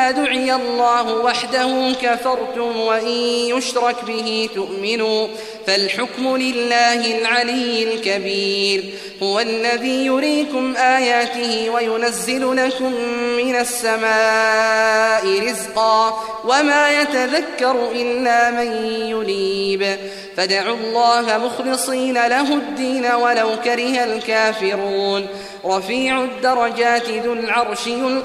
دعي الله وحده كفرتم وإن يشرك به تؤمنوا فالحكم لله العلي الكبير هو الذي يريكم آياته وينزل لكم من السماء رزقا وما يتذكر إلا من ينيب فادعوا الله مخلصين له الدين ولو كره الكافرون رفيع الدرجات ذو العرش